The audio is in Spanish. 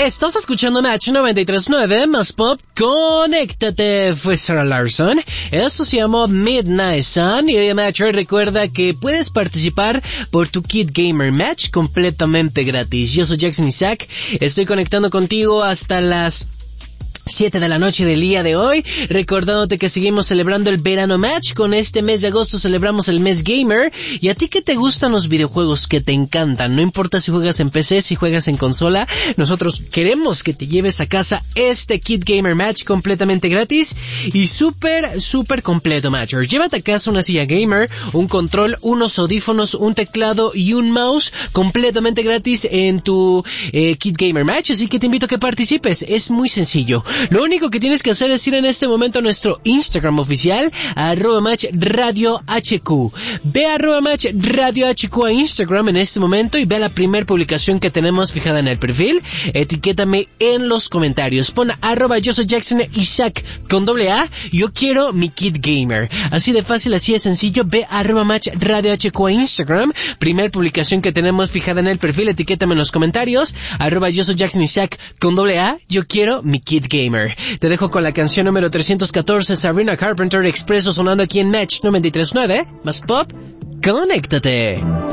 Estás escuchando Match 93.9 más pop, conéctate. Fue Sarah Larson. Esto se llamó Midnight Sun. Y hoy, Match, recuerda que puedes participar por tu Kid Gamer Match completamente gratis. Yo soy Jackson Isaac. Estoy conectando contigo hasta las 7 de la noche del día de hoy, recordándote que seguimos celebrando el Verano Match. Con este mes de agosto celebramos el mes gamer. Y a ti que te gustan los videojuegos, que te encantan, no importa si juegas en PC, si juegas en consola, nosotros queremos que te lleves a casa este Kid Gamer Match completamente gratis y súper completo, Matcher. Llévate a casa una silla gamer, un control, unos audífonos, un teclado y un mouse completamente gratis en tu Kid Gamer Match, así que te invito a que participes. Es muy sencillo. Lo único que tienes que hacer es ir en este momento a nuestro Instagram oficial, @matchradiohq. Ve a @matchradiohq a Instagram en este momento y ve a la primera publicación que tenemos fijada en el perfil. Etiquétame en los comentarios. Pon @yo soy Jackson Isaac con AA. Yo quiero mi Kid Gamer. Así de fácil, así de sencillo. Ve a @matchradiohq a Instagram. Primera publicación que tenemos fijada en el perfil. Etiquétame en los comentarios. @yo soy Jackson Isaac con AA. Yo quiero mi Kid Gamer. Te dejo con la canción número 314, Sabrina Carpenter, Expreso, sonando aquí en Match 93.9, más pop, conéctate.